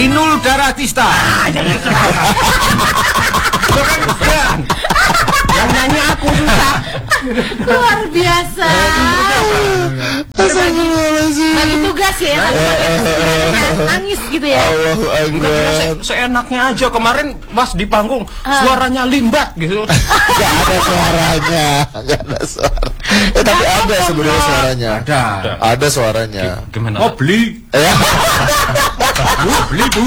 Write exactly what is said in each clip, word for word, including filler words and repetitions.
Inul Daratista. Ah, jangan. Yang nanya aku susah. Luar biasa. Bagi tugas ya. Nangis gitu ya. Allahu Akbar. Seenaknya aja kemarin pas di panggung suaranya limbat gitu. Gak ada suaranya, gak ada suara. Eh tapi ada sebenarnya suaranya. Ada. Ada suaranya. Gimana? Oh beli. Bu, beli bu.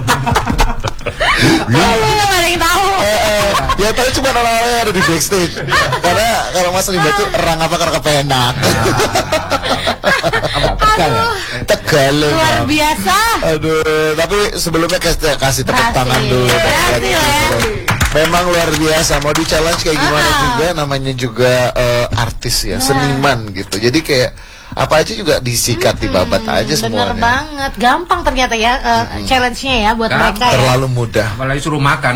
Lu gak ada yang tahu. Ya tahu cuma orang-orang yang ada di backstage. Karena kalau Mas Limbat tuh erang apa karena kepenak. Aduh. Tegal. Luar biasa. Aduh, tapi sebelumnya kasih, kasih tepuk tangan dulu. Berhasil ya. Memang luar biasa. Mau di challenge kayak gimana Ah. juga, namanya juga uh, artis ya, seniman gitu. Jadi kayak apa aja juga disikat, hmm, dibabat aja semuanya. Bener banget, gampang ternyata ya uh, hmm. challenge-nya ya buat Gampang. mereka ya. Terlalu mudah. Apalagi suruh makan.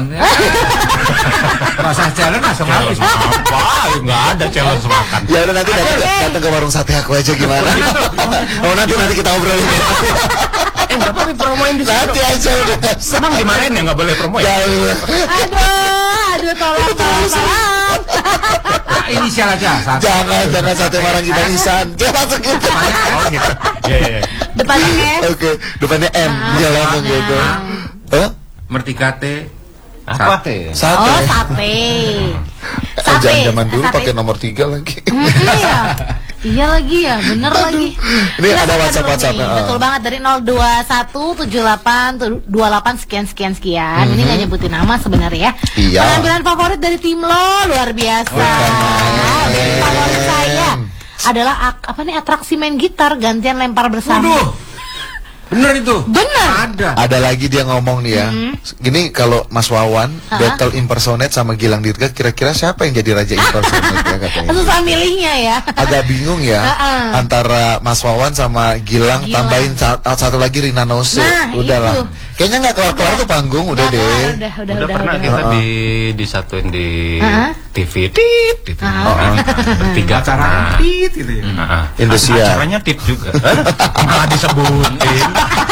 Masa challenge langsung habis. Apa? Nggak ada challenge makan. Ya udah nanti datang, datang ke warung sate aku aja gimana? Oh nanti nanti kita obrolin. Eh nggak apa-apa promoin di Nanti aja udah. Emang dimarahin ya nggak boleh promoin? Ya, Aduh, aduh tolong tolong tolong. Nah, inisial aja. Satu. jangan jangan sate marang kita Isan. Jangan masuk gitu. Oh gitu. Iya iya. Depannya S. Oke, depannya M. Ya langsung gitu. Hah? Mertika T. Apa? Sate. Oh sate. Eh, jangan zaman dulu Sate. pakai nomor tiga lagi. Hmm, iya. Iya lagi ya, bener lagi. Ini Kita ada buka WhatsApp- dulu WhatsApp-nya, nih. ah. Betul banget dari nol dua satu tujuh delapan dua delapan sekian sekian sekian. Ini nggak nyebutin nama sebenarnya ya. Iya. Penampilan favorit dari tim lo luar biasa. Jadi favorit saya adalah ak- apa nih atraksi main gitar gantian lempar bersama. Waduh. Bener itu. Bener. Ada. Ada lagi dia ngomong nih ya. Gini kalau Mas Wawan Ah. battle impersonate sama Gilang Dirga, kira-kira siapa yang jadi raja impersonate ya katanya. Susah milihnya ya. Agak bingung ya Ah-ah. antara Mas Wawan sama Gilang, Gilang. tambahin sa- satu lagi Rina Nose. Nah, Udahlah. itu. Kayaknya nggak kelar-kelar tuh panggung udah Udah, deh. udah, udah, Udah, udah, pernah udah. kita Uh-uh. di disatuin di Uh-uh. T V tit gitu. Uh-uh. Bertiga Acara pernah. tit gitu ya. Heeh. Indosiar. Acaranya tit juga. Malah disebutin.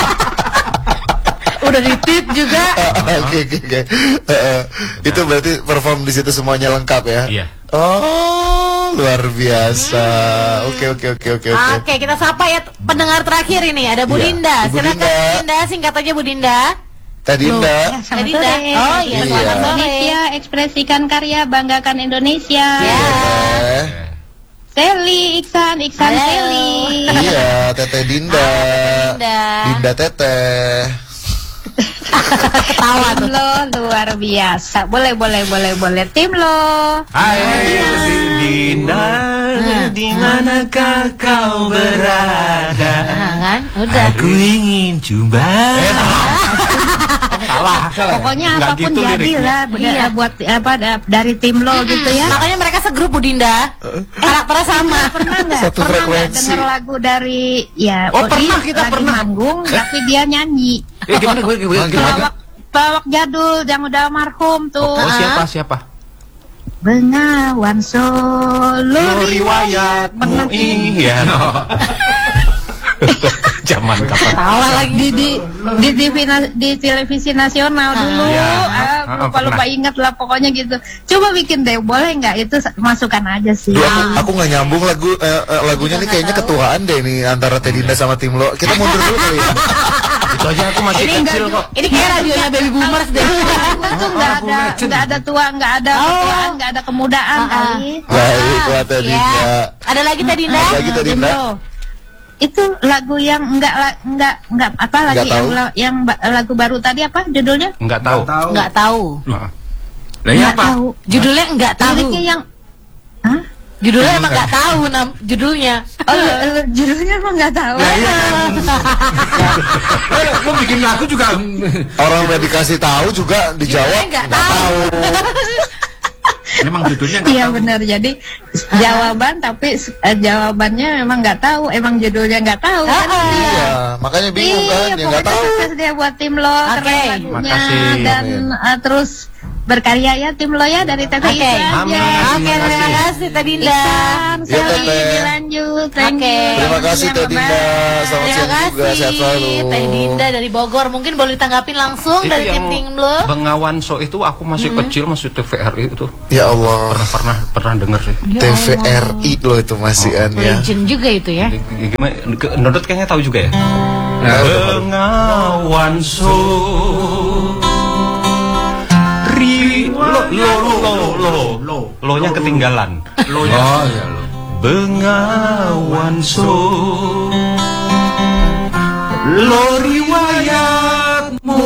Udah ditit juga. Oke oke oke. Eh, Itu berarti perform di situ semuanya lengkap ya? Iya. Oh luar biasa. Oke oke oke oke oke. Oke, kita sapa ya pendengar terakhir ini ada Bu Iya, Dinda. Ibu Silakan Dinda. Bu Dinda, singkat aja Bu Dinda. Tadi Indah. Bu Dinda. Oh iya, Iya. selamat sore. Indonesia, ekspresikan karya, banggakan Indonesia. Ya. Eh, Seli, Iksan, Iksan Halo. Seli. Iya, Teteh Dinda. Dinda. Dinda Teteh. Ketawa Tim tuh. lo luar biasa. Boleh, boleh, boleh, boleh. Tim lo. Hai Dinda, di manakah kau berada? Nah, kan? Udah. Aku ingin coba. Salah. Pokoknya Nggak apapun gitu jadi liriknya. lah Iya. buat apa da- dari tim lo gitu ya. Makanya mereka segrup Bu Dinda. Karakternya sama. Pernah nggak? Satu Pernah nggak frekuensi. dengar lagu dari ya? Oh, dia pernah, kita lagi pernah. manggung, tapi dia nyanyi. Eh gimana gue gue gimana? Pelawak, pelawak jadul yang udah almarhum tuh. Oh siapa siapa? Bengawan Solo Lo riwayatmu iya. Zaman kapan? Tawa lagi. di di di, di, di, di televisi nasional dulu. Iya. Ah, Ah, lupa lupa pernah. ingat lah pokoknya gitu. Coba bikin deh, boleh nggak? Itu masukkan aja sih. Duh, aku, aku nggak nyambung lagu eh, eh, lagunya nih kayaknya ketuaan deh nih antara Teh Dinda sama tim lo. Kita mundur dulu kali ya. Itu aja aku masih Ini enggak kecil ju- kok. Ini kayak radionya Baby Boomers deh. Itu nggak ada nggak ada tua, nggak ada Oh. ketuaan, nggak ada kemudaan Ah, ah. kali. Baik, buat Teh Iya. Dinda. Ada lagi Teh Dinda? Ada lagi Teh Dinda. Itu lagu yang enggak la- enggak enggak apa lagi Nggak yang tahu. la- yang ba- lagu baru tadi apa judulnya? Enggak tahu. Enggak tahu. Heeh. Lah ini Nggak apa? tahu. Judulnya enggak tahu. Liriknya yang Hah? Judulnya emang enggak tahu nam judulnya. Oh, lu- lu- judulnya emang nggak tahu. Lah iya kan. Eh, Lo bikin lagu juga. Orang udah dikasih tahu juga dijawab Judulnya nggak nggak tahu. Memang judulnya nggak Iya tahu. benar. Jadi jawaban tapi eh, jawabannya memang nggak tahu. Emang judulnya nggak tahu kan? Ah, ah. Iya, makanya bingung kan, Iya, ya nggak pokoknya tahu. sukses dia buat tim lo, Oke. keren lagunya Makasih. dan Amin. eh, terus berkarya ya tim lo ya dari T V Oke. itu aja. Amin. Oke, terima kasih Teh Dinda. Iksan, Ya, Sally, Teteh. dilanjut. Thank Oke. you. Terima kasih Ya, Teh bye-bye. Dinda. Selamat Terima siang juga, sehat selalu. kasih Teh Dinda dari Bogor. Mungkin boleh ditanggapin langsung Itu dari tim yang Tim lo. Bengawan So itu aku masih kecil, masih T V R I itu. Ya Allah, Pernah pernah pernah denger sih. T V R I loh itu masih an ya. Legend juga itu ya. Gimana? Ke- Nodot kayaknya tahu juga ya. Bengawan So Ri lo lo lo lo lo lo nya ketinggalan. Lo nya. Oh iya lo. Bengawan So lo riwayatmu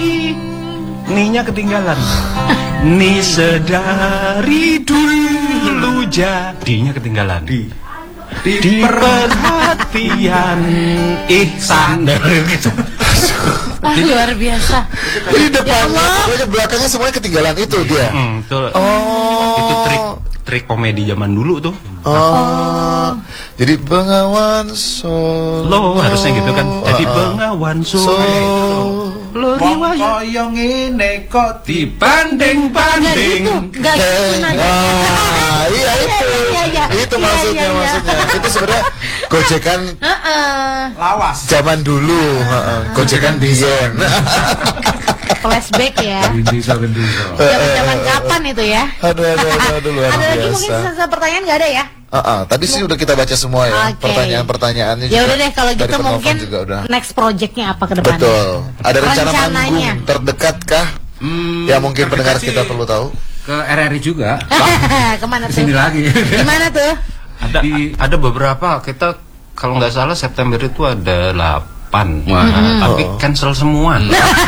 ini nya ketinggalan. Ni sedari dulu jadinya ketinggalan. Di di perhatian ihsan dari gitu. Ah, luar biasa. Di depannya, pokoknya belakangnya semuanya ketinggalan itu dia. Hmm, betul. Oh. Itu trik trik komedi zaman dulu tuh. Oh. Jadi Bengawan So. Lo harusnya gitu kan. Jadi Bengawan So. So. Lo riwayat Koyong ini kok dibanding-banding. Enggak gitu nada. Ah, iya itu. Iya, iya. Itu Iya, maksudnya, iya, iya. maksudnya. Itu sebenarnya gojekan Heeh. lawas. zaman dulu, heeh. Gojekan Dian. Flashback ya. Gendisa gendisa. Zaman-zaman kapan itu ya? Aduh, aduh, aduh, aduh, luar Ada lagi mungkin biasa. sisa pertanyaan nggak ada ya? Heeh, tadi sih udah kita baca semua ya. Oke. Pertanyaan-pertanyaannya Ya juga udah deh kalau dari gitu penelpon mungkin juga udah. next projectnya apa ke depannya? Betul. Ada rencana Rencananya. manggung terdekat kah? Hmm, Ya mungkin pendengar terdekat kita sih perlu tahu. ke R R I juga. Kemana tuh? Kesini lagi. Gimana tuh? Ada ada beberapa kita kalau nggak salah September itu ada delapan. Wah. Tapi cancel semua.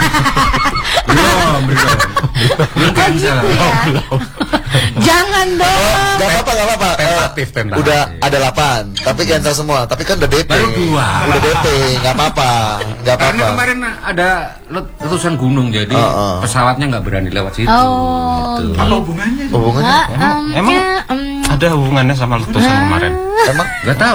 Belum, belum. Belum Oh gitu ya? Jangan dong. Gak apa-apa, gak apa-apa. Eh, Tentatif, tentatif. Udah ada delapan, tapi cancel semua. Tapi kan udah D P. Baru dua. Udah D P, gak apa-apa. Gak Karena apa-apa. kemarin ada let- letusan gunung jadi Oh, oh. pesawatnya nggak berani lewat situ. Oh, Gitu. gitu. Hubungannya? Ah, em, Emang ya, em. ada hubungannya sama letusan kemarin? Emang? Nggak tahu.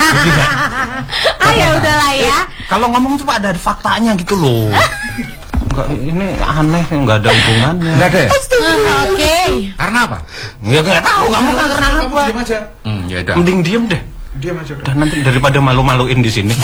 Ah ya udahlah ya. Kalau ngomong tuh ada faktanya gitu loh. Enggak, ini aneh, nggak ada hubungannya. Nggak ada. ya? Ah, Oke. Karena apa? Ya nggak tahu, kamu nggak karena apa. aja. Hmm, ya udah. Mending diem deh. Diam aja. Dan nanti daripada malu-maluin di sini.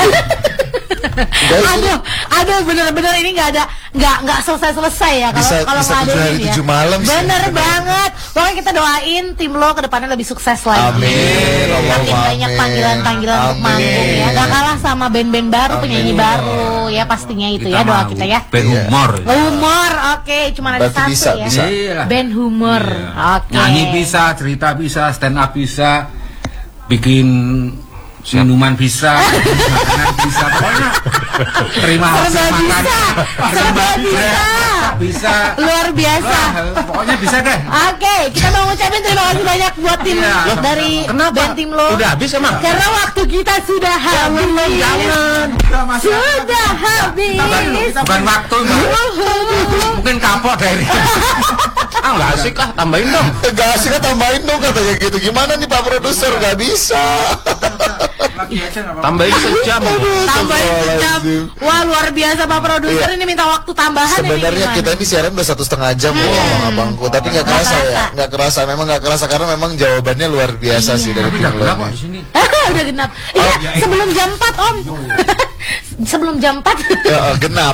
Aduh, aduh bener-bener ini nggak ada nggak nggak selesai-selesai ya kalau Bisa- kalau bisa nggak tujuh ada hari ini ya. tujuh malam sih. Bener banget. Pokoknya kita doain tim lo ke depannya lebih sukses lagi. Amin. Makin Allahumma banyak amin. panggilan-panggilan untuk Amin. manggung ya. Gak kalah sama band-band baru, Amin. penyanyi baru ya pastinya itu ya doa mau kita ya. band Iya. humor. Humor, oke, cuma ada Berarti satu bisa, ya. bisa. Iya. Band humor, oke. Nyanyi bisa, cerita bisa, stand up bisa, bikin minuman bisa, makanan bisa, pokoknya terima hasil Serba makan, bisa, serba bisa. bisa, Luar biasa. Wah, pokoknya bisa deh. Oke, kita mau ngucapin terima kasih banyak buat tim Iya. dari band tim lo. Udah habis emang? Karena waktu kita sudah habis. Sudah habis. Bukan waktu, Mbak. Mungkin kapok dari. Ah nggak asik lah, tambahin dong. Gak asik kan tambahin dong katanya gitu. Gimana nih Pak Produser? Gak bisa. Tambahin sejam. Tambahin sejam. Wah luar biasa Pak Produser ini minta waktu tambahan ini Sebenarnya gimana? kita ini siaran udah satu setengah jam loh sama abangku, tapi nggak Nggak kerasa ya, kerasa. nggak kerasa, memang nggak kerasa karena memang jawabannya luar biasa sih dari tim lo Kenapa ini. di sini? Udah genap. Iya, sebelum jam empat Om. Sebelum jam empat. Ya, eh, genap.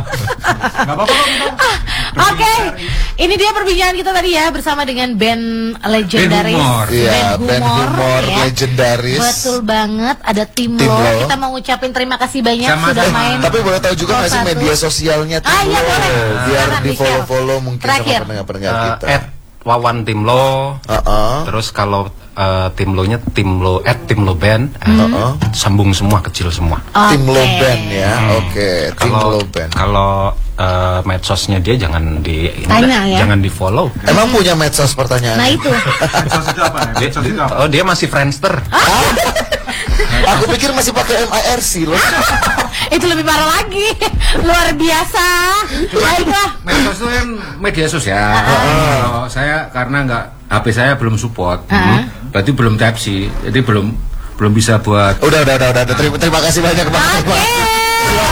Oke, ini dia perbincangan kita tadi ya bersama dengan band legendaris, humor. Iya, band humor ya. legendaris. Betul banget, ada tim, Tim lo. lo. Kita mau ngucapin terima kasih banyak Sama sudah sama. main. Tapi boleh tahu juga nggak sih Satu. media sosialnya tim Ah, iya, lo, boleh. biar Silakan, di follow follow Michelle. mungkin Terakhir. sama pendengar-pendengar Eh, kita. at Wawan Timlo. Heeh. Terus kalau eh, tim lo nya tim lo at tim lo band, eh, Heeh. sambung semua kecil semua. Tim Oke. lo band ya, oke. Tim Kalau lo band. kalau eh, medsosnya dia jangan di ini Tanya dah, ya. jangan di follow. Emang punya medsos pertanyaan? Nah itu. Dia, oh dia masih Friendster. Aku pikir masih pakai M I R C loh. Itu lebih parah lagi. Luar biasa. Baiklah. Medsos itu kan media sosial. Kalau saya karena nggak H P saya belum support, hmm, berarti belum Type C, jadi belum belum bisa buat. Udah, udah, udah, udah. Terima, terima kasih banyak Bang. Oke.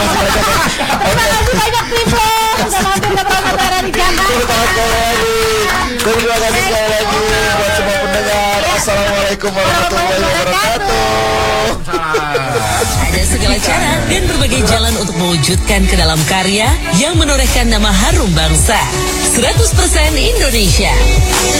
Terima kasih banyak tim lo. Sudah mampir ke Promotora di Jakarta. Assalamualaikum warahmatullahi wabarakatuh. Ada segala cara dan berbagai jalan untuk mewujudkan ke dalam karya yang menorehkan nama harum bangsa. seratus persen Indonesia.